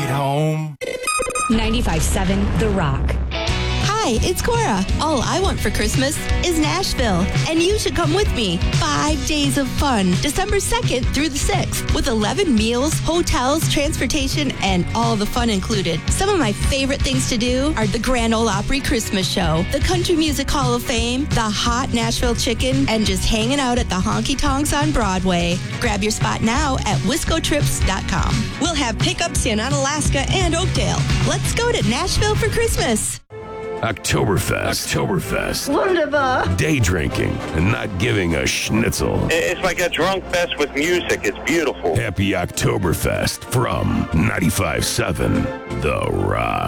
home. 95.7 The Rock. Hi, it's Cora. All I want for Christmas is Nashville, and you should come with me. 5 days of fun, December 2nd through the 6th, with 11 meals, hotels, transportation, and all the fun included. Some of my favorite things to do are the Grand Ole Opry Christmas Show, the Country Music Hall of Fame, the hot Nashville Chicken, and just hanging out at the Honky Tonks on Broadway. Grab your spot now at WiscoTrips.com. We'll have pickups in Onalaska and Oakdale. Let's go to Nashville for Christmas. Oktoberfest. Wunderbar. Day drinking and not giving a schnitzel. It's like a drunk fest with music. It's beautiful. Happy Oktoberfest from 95.7 The Rock.